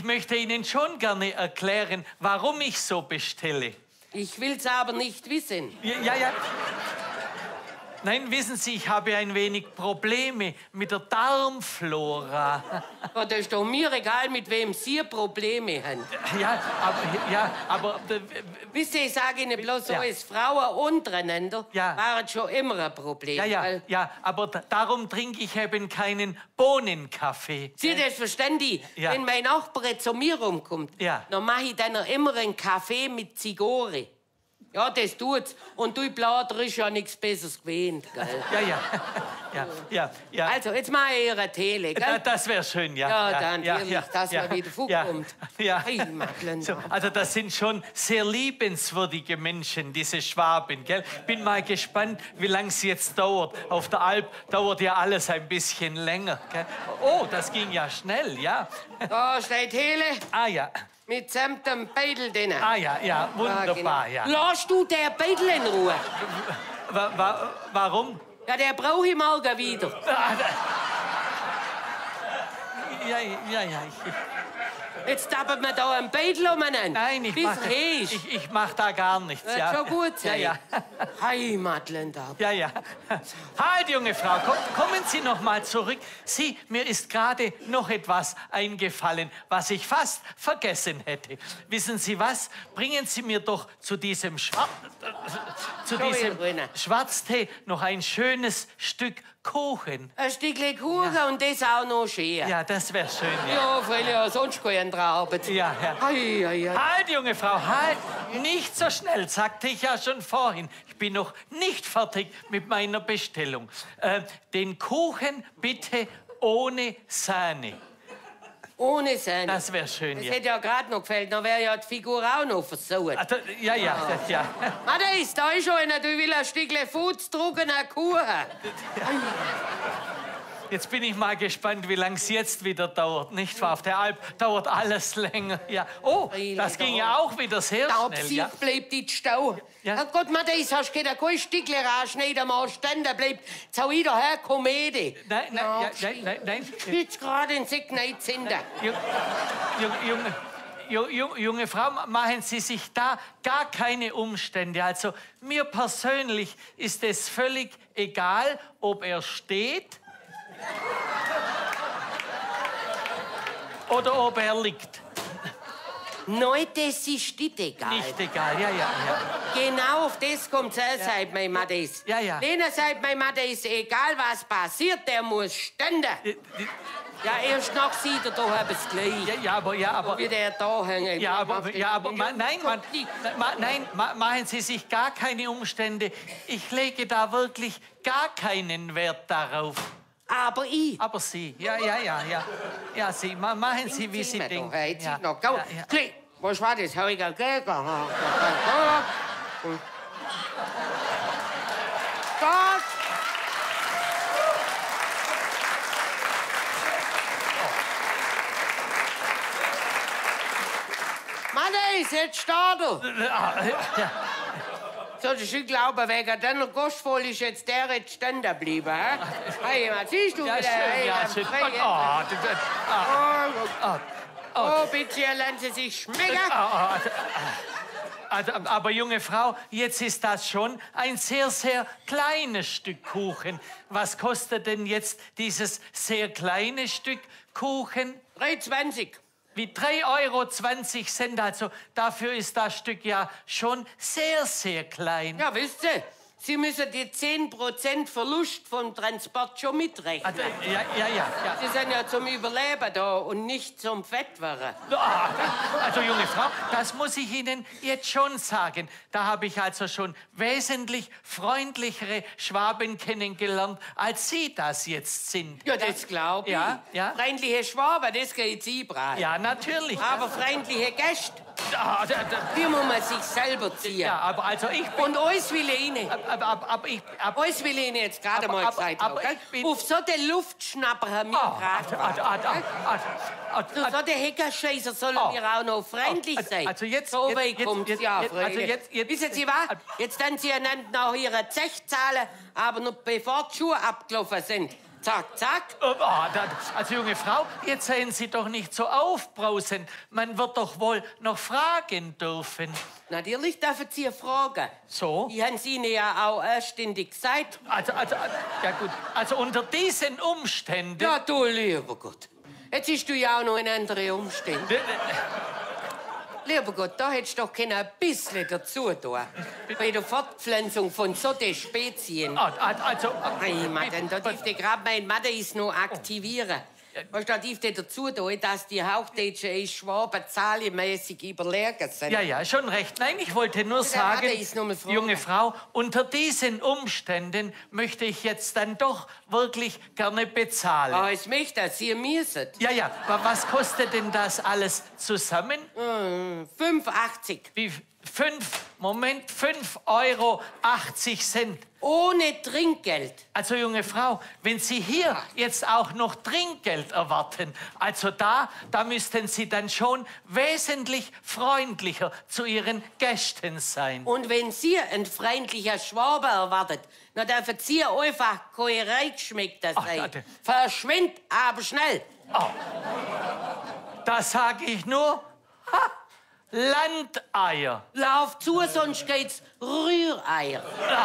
möchte Ihnen schon gerne erklären, warum ich so bestelle. Ich will's aber nicht wissen. Ja. Nein, wissen Sie, ich habe ein wenig Probleme mit der Darmflora. Ja, das ist doch mir egal, mit wem Sie Probleme haben. Ja, aber Wisst ihr, ich sage Ihnen bloß so, Ja. als Frauen untereinander Ja. waren schon immer ein Problem. weil- ja, aber darum trinke ich eben keinen Bohnenkaffee. Sie, das verstehen die. Ja. Wenn mein Nachbar zu mir rumkommt, Ja. dann mache ich dann immer einen Kaffee mit Zigarre. Ja, das tut's. Und du Blader ist ja nichts Besseres gewöhnt, gell? Ja. Also, jetzt mache ich Ihre Tele, gell? Das wäre schön, ja. Ja, dann natürlich, dass man wieder vorkommt. Ja. Hey, Madeleine. So, also das sind schon sehr liebenswürdige Menschen, diese Schwaben, gell? Bin mal gespannt, wie lange es jetzt dauert. Auf der Alp dauert ja alles ein bisschen länger, gell? Oh, das ging ja schnell, ja. Da steht Hele Ah ja, mit samt dem Beidel drin. ja, wunderbar, ja. Lass du der Beidel in Ruhe. Warum? Ja, der brauche ich morgen wieder. Ja, Jetzt tappert man da einen Beidel um einen. nein, ich mach da gar nichts, Wird ja. schon gut sein. Ja. Hi, Madeleine da. Ja. Halt, junge Frau, kommen Sie noch mal zurück. Sie, mir ist gerade noch etwas eingefallen, was ich fast vergessen hätte. Wissen Sie was? Bringen Sie mir doch zu diesem Schwarztee noch ein schönes Stück Kuchen. Ein Stückchen Kuchen und das auch noch schön. Ja, das wäre schön, ja. Ja, freilich, ja, sonst keine Arbeit. Ja. Ei. Halt, junge Frau, halt! Nicht so schnell, sagte ich ja schon vorhin. Ich bin noch nicht fertig mit meiner Bestellung. Den Kuchen bitte ohne Sahne. Ohne Sahne. Das wäre schön, Das ja. hätte ja gerade noch gefällt, dann wäre ja die Figur auch noch versaut. Ja. Madeis, da ist einer, du will ein Stückchen Fuß drucken, einen Kuchen. Jetzt bin ich mal gespannt, wie lange es jetzt wieder dauert. Nicht wahr? Auf der Alp dauert alles länger. Ja. Oh, das ging ja auch wieder sehr Der schnell. Absicht Ja. bleibt nicht stau. Ja. Herrgott, Madeis, hast du kein Stückchen rausschneiden, mal stehen bleibt. Jetzt hau ich daher Komödie. Nein. Jetzt gerade in sich nicht zinder. Junge Frau, machen Sie sich da gar keine Umstände. Also mir persönlich ist es völlig egal, ob er steht oder ob er liegt. Nein, das ist nicht egal. Nicht egal, ja. Genau auf das kommt es, sagt mein Madeis. Ja. Lena sagt mein Madeis, egal was passiert, der muss stehen. Ja, erst noch sieht er doch etwas gleich. Ja, aber... Wie der da hängt. Nein, machen Sie sich gar keine Umstände. Ich lege da wirklich gar keinen Wert darauf. Aber ich. Aber Sie, ja. Ja, Sie, machen Sie, wie Sie denken. Jetzt Ja. noch, go. Ja. Klick. Was war das? Hab ich gegeben? Gott! Madeis, jetzt steht er. So, das ich glaube, wegen deiner Gastfolie ist jetzt der jetzt stehen geblieben, hä? Hey, was siehst du Ja, wieder? schön, Hey, ja, am schön. Freien. Oh, bitte, lassen Sie sich schmecken. Aber junge Frau, jetzt ist das schon ein sehr, sehr kleines Stück Kuchen. Was kostet denn jetzt dieses sehr kleine Stück Kuchen? 3,20. Wie 3,20 €. Also dafür ist das Stück ja schon sehr, sehr klein. Ja, wisst ihr, Sie müssen die 10% Verlust vom Transport schon mitrechnen. Ja. Sie sind ja zum Überleben da und nicht zum Fettwerden. Also, junge Frau, das muss ich Ihnen jetzt schon sagen. Da habe ich also schon wesentlich freundlichere Schwaben kennengelernt, als Sie das jetzt sind. Ja, das glaube ich. Ja. Freundliche Schwaben, das geht Sie brav. Ja, natürlich. Aber freundliche Gäste, die muss man sich selber ziehen. Ja, aber also ich bin... Und alles will ich Ihnen. Alles will ich Ihnen jetzt gerade mal gesagt haben. ich bin- Auf so den Luftschnapper haben wir gerade. Auf so den Heckerscheißer sollen wir auch noch freundlich sein. Also jetzt... So weit kommt's, ja, also freilich. jetzt... Wissen Sie was? Jetzt dann Sie einander nach Ihrer Zech zahlen, aber noch bevor die Schuhe abgelaufen sind. Zack, zack. Also, junge Frau, jetzt seien Sie doch nicht so aufbrausend. Man wird doch wohl noch fragen dürfen. Natürlich dürfen Sie fragen. So? Die haben Sie Ihnen ja auch erständig gesagt. Ja gut. Also unter diesen Umständen... Ja, du lieber Gott. Jetzt hast du ja auch noch in andere Umstände. Lieber Gott, da hättest du doch ein bisschen dazu tun. Bei der Fortpflanzung von solchen Spezien. Hey, Madame, da dürfte gerade mein Madeis noch aktivieren. Weißt du, da dürfte dazu tun, dass die Hochdeutschen Schwaben zahlenmäßig überlegen sind. Ja, schon recht. Nein, ich wollte nur sagen, junge Frau, unter diesen Umständen möchte ich jetzt dann doch wirklich gerne bezahlen. Ah, ich möchte, Sie müssen. Ja, was kostet denn das alles zusammen? 5,80. Wie? 5,80 €. Ohne Trinkgeld. Also, junge Frau, wenn Sie hier jetzt auch noch Trinkgeld erwarten, also da müssten Sie dann schon wesentlich freundlicher zu Ihren Gästen sein. Und wenn Sie ein freundlicher Schwabe erwartet, dann dürfen Sie einfach kein Reichschmeckter sein. Verschwind aber schnell. Da sage ich nur, Landeier. Lauf zu, sonst geht's Rühreier.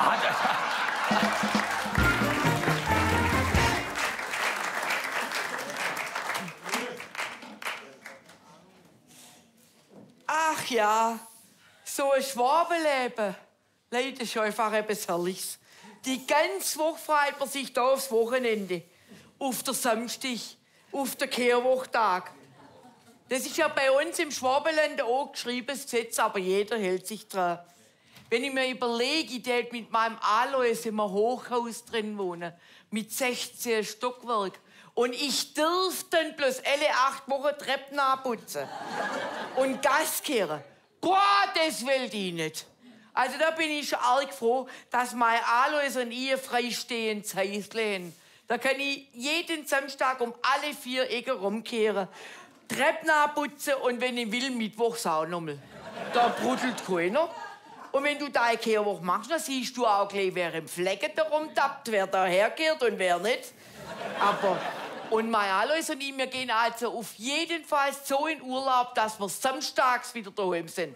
Ach ja, so ein Schwabenleben. Leute, das ist einfach etwas Herrliches. Die ganze Woche freut man sich da aufs Wochenende. Auf der Samstag, auf der Kehrwochtag. Das ist ja bei uns im Schwabenland auch geschriebenes Gesetz, aber jeder hält sich dran. Wenn ich mir überlege, ich hätte mit meinem Alois im Hochhaus drin wohnen, mit 16 Stockwerk. Und ich darf dann bloß alle 8 Wochen Treppen abputzen. Und Gas kehren. Boah, das will ich nicht. Also da bin ich schon arg froh, dass mein Alois und ich ein freistehendes Häusle haben. Da kann ich jeden Samstag um alle 4 Ecken rumkehren. Treppen abputzen und wenn ich will, mittwochs auch nochmal. Da brudelt keiner. Und wenn du deine Kehrwoche machst, dann siehst du auch gleich, wer im Flecken da rumtappt, wer da herkehrt und wer nicht. Und mein Alois und ich, wir gehen also auf jeden Fall so in Urlaub, dass wir samstags wieder daheim sind.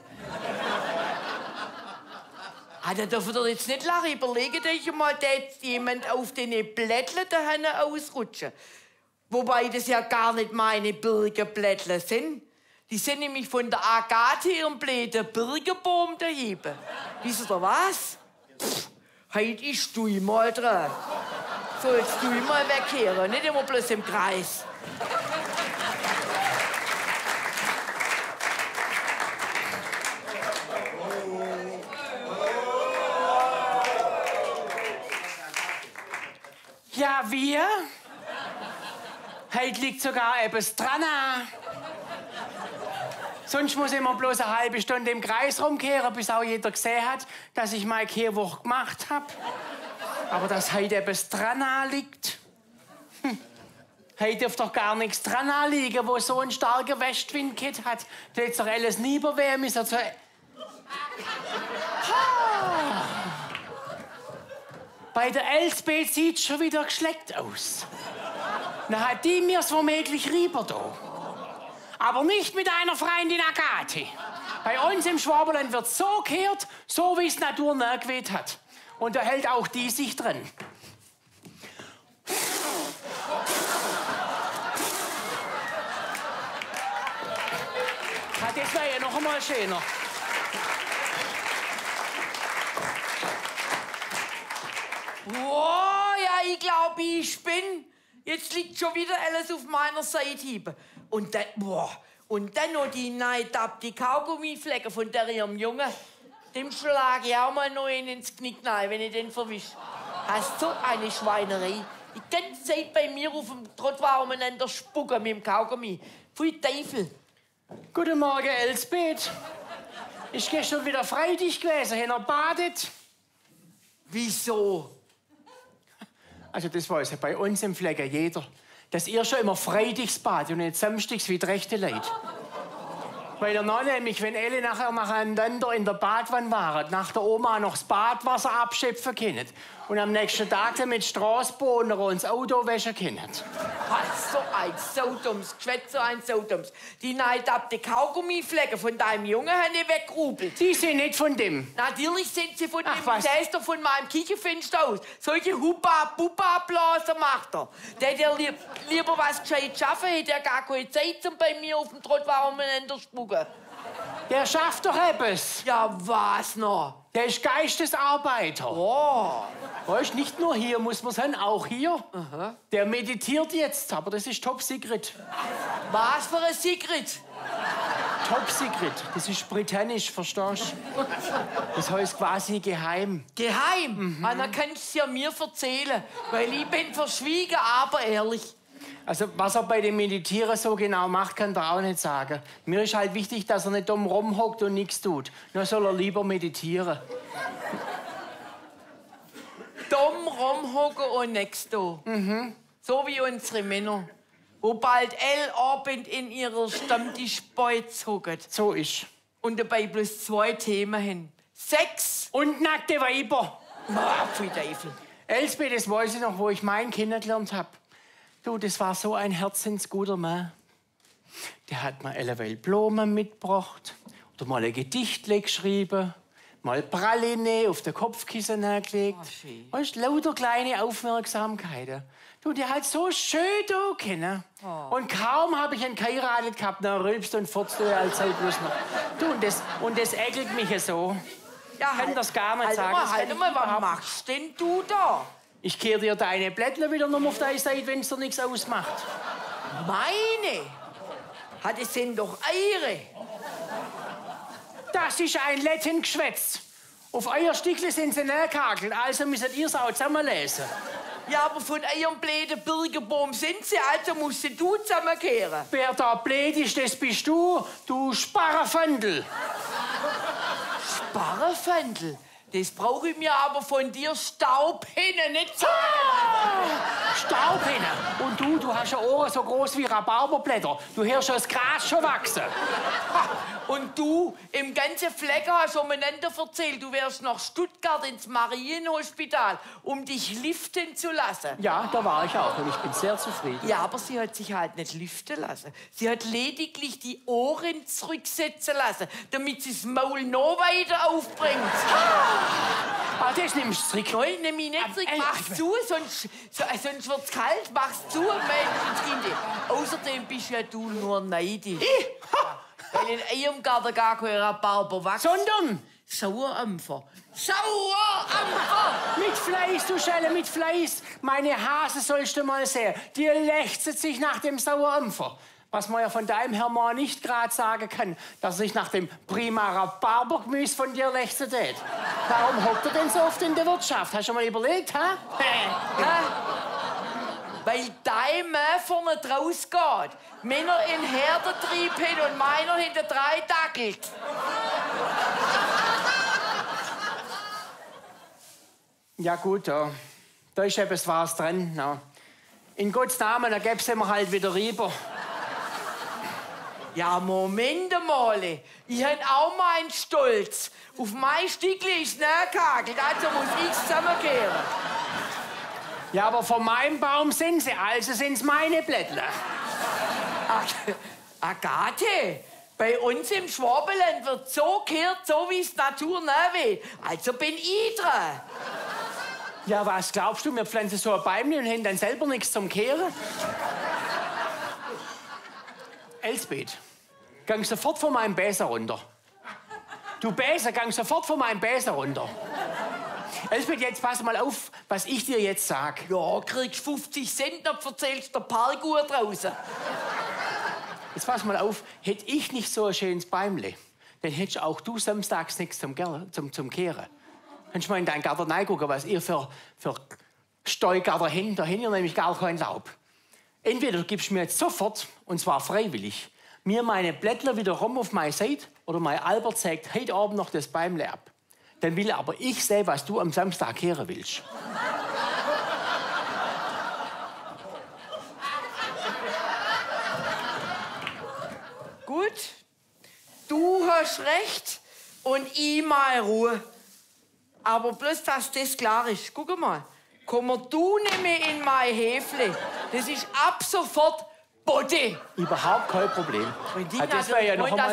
Da dürft ihr jetzt nicht lachen. Überlegt euch mal, dass jemand auf den Blättchen da ausrutschen. Wobei das ja gar nicht meine Birkenblättler sind. Die sind nämlich von der Agathe ihrem bläden Birkenbaum daheim. Wisst ihr was? Heute ist du mal dran. So, jetzt tu ich mal wegkehren, nicht immer bloß im Kreis. Ja, wir? Heute liegt sogar etwas dran. Sonst muss ich immer bloß eine halbe Stunde im Kreis rumkehren, bis auch jeder gesehen hat, dass ich meine Kehrwoche gemacht habe. Aber dass heute etwas dran liegt. Heute dürfte doch gar nichts dran liegen, wo so ein starker Westwind hat. Da hätte doch alles lieber wehen müssen. Bei der Elsbeth sieht es schon wieder geschleckt aus. Dann hat die mir's womöglich lieber da. Aber nicht mit einer Freundin Agathe. Bei uns im Schwabenland wird so gekehrt, so wie es Natur nachgeweht hat. Und da hält auch die sich drin. Das wäre ja noch einmal schöner. Wow, ja, ich glaube, ich bin. Jetzt liegt schon wieder alles auf meiner Seite. Und dann, und dann noch die neidabte Kaugummiflecke von der ihrem Jungen. Dem schlage ich auch mal noch einen ins Knick rein, wenn ich den verwisch. Hast so eine Schweinerei. Die ganze Zeit bei mir auf dem Trottoir umeinander spucken mit dem Kaugummi. Pfui Teufel. Guten Morgen, Elsbeth. Ist gestern wieder Freitag gewesen, habt ihr badet? Wieso? Also das weiß ja bei uns im Flecken jeder. Dass ihr schon immer freitags badet und nicht samstags wie die rechte Leute. Weil der noch nämlich, wenn alle nachher nacheinander in der Badwanne waren, nach der Oma noch das Badwasser abschöpfen können und am nächsten Tag dann mit Straßbohnen und das Auto waschen können. So ein Saudums, Geschwätz, so ein Saudums. Die neidabte Kaugummiflecken von deinem Jungen haben die weggerubelt. Die sind nicht von dem. Natürlich sind sie von Ach, dem. was? Der ist doch von meinem Küchenfenster aus. Solche Huppa-Buppa-Blasen macht er. Der lieber was gescheit schaffen, hätte er gar keine Zeit, um bei mir auf dem Trott umeinander spucken. Der schafft doch etwas. Ja, was noch? Der ist Geistesarbeiter. Oh. Weißt, nicht nur hier muss man sein, auch hier. Der meditiert jetzt, aber das ist Top Secret. Was für ein Secret? Top Secret, das ist britannisch, verstehst du? Das heißt quasi geheim. Geheim? Ah, dann kannst du es ja mir erzählen, weil ich bin verschwiegen, aber ehrlich. Also, was er bei dem Meditieren so genau macht, kann er auch nicht sagen. Mir ist halt wichtig, dass er nicht dumm rumhockt und nichts tut. Dann soll er lieber meditieren. Dumm rumhocken und nichts tun. So wie unsere Männer, wo bald Abend in ihrer Stammtischbeutz hocken So ist. und dabei bloß 2 Themen haben. Sex Und nackte Weiber. Ah, pfui Teufel. Elsbeth, das weiß ich noch, wo ich meinen kennengelernt habe. Du, das war so ein herzensguter Mann. Der hat mir alleweil Blumen mitgebracht oder mal ein Gedicht geschrieben, mal Praline auf den Kopfkissen gelegt. Oh, schön. Weißt, lauter kleine Aufmerksamkeiten. Du, der hat so schön da kennen. Und kaum habe ich ihn geheiratet gehabt, dann rülpst und furzt du als halt bloß noch. Du, und das ekelt mich so. Ja, kann das gar nicht sagen. Das kann Halt ich mal, was überhaupt machst denn du da? Ich kehre dir deine Blättler wieder noch auf deine Seite, wenn es dir nichts ausmacht. Meine? Hat es denn doch eure? Das ist ein Lettengeschwätz. Auf euer Stickle sind sie nähergehakelt, also müsstet ihr es auch zusammenlesen. Ja, aber von eurem bläden Birkenbaum sind sie, also musst du zusammenkehren. Wer da blöd ist, das bist du Sparrenfandel. Sparrenfandel? Das brauche ich mir aber von dir Staubhinne nicht sagen. Staubhinne. Und du hast ja Ohren so groß wie Rhabarberblätter. Du hörst das Gras schon wachsen. Und du, im ganzen Flecken hast du umeinander erzählt, du wärst nach Stuttgart ins Marienhospital, um dich liften zu lassen. Ja, da war ich auch und ich bin sehr zufrieden. Ja, aber sie hat sich halt nicht liften lassen. Sie hat lediglich die Ohren zurücksetzen lassen, damit sie das Maul noch weiter aufbringt. Ah, das nimmst du zurück. Nein, nimm mich nicht zurück. Mach's zu, sonst wird's kalt. Mach's zu, Menschenskind. Außerdem bist ja du nur neidisch. Weil in ihrem Garten gar kein Rhabarber wächst. Sondern Sauerampfer. Sauerampfer! mit Fleiß, du Schelle, mit Fleiß. Meine Hase sollst du mal sehen. Die lechzt sich nach dem Sauerampfer. Was man ja von deinem Hermann nicht gerade sagen kann, dass er sich nach dem prima Rhabarbergemüse von dir lechzen tät. Warum hockt er denn so oft in der Wirtschaft? Hast du mal überlegt, ha? Weil dein Mann vorne draus geht. Männer in Herdentrieb hin und meiner hinter 3 dackelt. Ja gut, da ist etwas Wahres dran. Ja. In Gottes Namen, da gäb's immer halt wieder rüber. Ja, Moment mal. Ich hab auch meinen Stolz. Auf mein Stickli ist nähergehakelt, also muss ich zusammenkehren. Ja, aber von meinem Baum sind sie, also sind's meine Blättler. Ach, Agathe, bei uns im Schwabenland wird so gehört, so wie es die Natur will. Also bin ich dran. Ja, was glaubst du, wir pflanzen so ein Bäumchen und haben dann selber nichts zum Kehren? Elsbeth, gang sofort von meinem Besen runter. Du Besen, gang sofort von meinem Besen runter. Elsbeth, jetzt pass mal auf, was ich dir jetzt sag. Ja, kriegst 50 Cent, dann erzählst du der Parkuhr draußen. Jetzt pass mal auf, hätte ich nicht so ein schönes Bäumle, dann hättest auch du samstags nichts zum Kehren. Kannst du mal in deinen Garten reingucken, was ihr für Steugarten habt. Da habt ihr nämlich gar kein Laub. Entweder du gibst mir jetzt sofort, und zwar freiwillig, mir meine Blättler wieder rum auf meine Seite oder mein Albert sagt heute Abend noch das Bäumle ab. Dann will aber ich sehen, was du am Samstag kehren willst. Gut, Du hast recht und ich mal Ruhe. Aber bloß, dass das klar ist. Guck mal, komm du nicht mehr in mein Häfle. Das ist ab sofort Bode. Überhaupt kein Problem. Das wäre ja noch einmal